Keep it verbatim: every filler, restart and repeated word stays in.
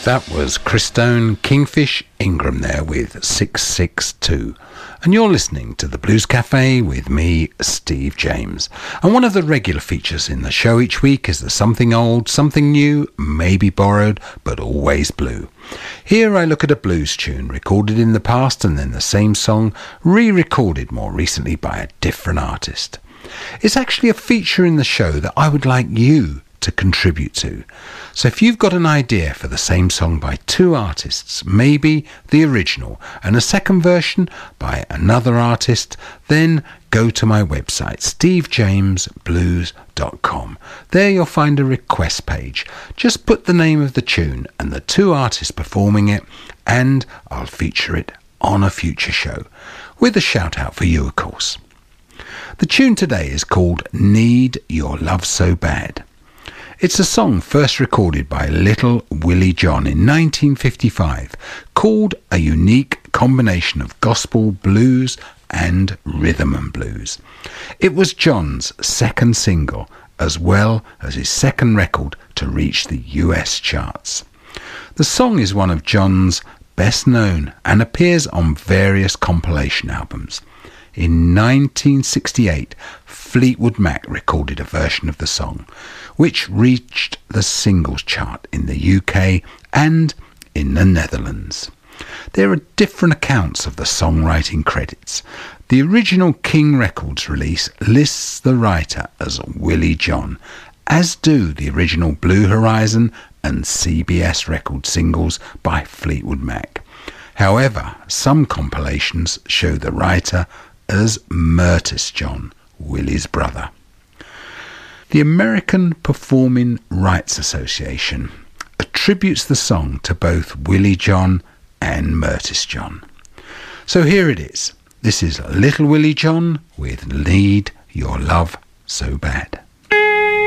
That was Christone Kingfish Ingram there with six six two. And you're listening to the Blues Cafe with me, Steve James. And one of the regular features in the show each week is the something old, something new, maybe borrowed, but always blue. Here I look at a blues tune recorded in the past and then the same song re-recorded more recently by a different artist. It's actually a feature in the show that I would like you to contribute to. So if you've got an idea for the same song by two artists, maybe the original and a second version by another artist, then go to my website, steve james blues dot com. There you'll find a request page. Just put the name of the tune and the two artists performing it, and I'll feature it on a future show, with a shout out for you, of course. The tune today is called Need Your Love So Bad. It's a song first recorded by Little Willie John in nineteen fifty-five, called a unique combination of gospel, blues and rhythm and blues. It was John's second single, as well as his second record to reach the U S charts. The song is one of John's best known and appears on various compilation albums. In nineteen sixty-eight, Fleetwood Mac recorded a version of the song, which reached the singles chart in the U K and in the Netherlands. There are different accounts of the songwriting credits. The original King Records release lists the writer as Willie John, as do the original Blue Horizon and C B S record singles by Fleetwood Mac. However, some compilations show the writer as Mertis John, Willie's brother. The American Performing Rights Association attributes the song to both Willie John and Mertis John. So here it is. This is Little Willie John with Need Your Love So Bad.